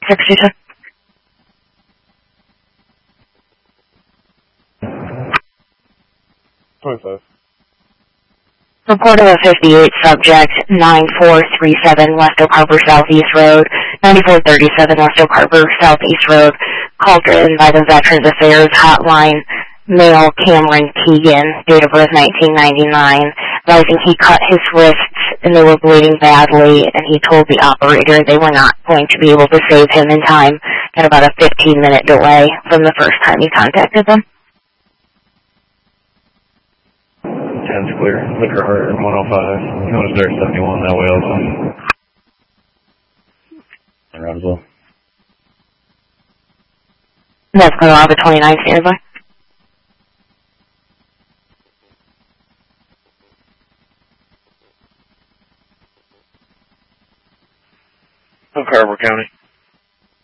627. Report of a 58 subject, 9437 West Oak Harbor Southeast Road, 9437 West Oak Harbor Southeast Road, called in by the Veterans Affairs Hotline, male Cameron Keegan, date of birth 1999, advising he cut his wrists and they were bleeding badly, and he told the operator they were not going to be able to save him in time, at about a 15-minute delay from the first time he contacted them. 10's clear. Liquor Heart 105. Notice there 71 that way also. Around as well. That's going to allow the 29 stands by. Oak Harbor County.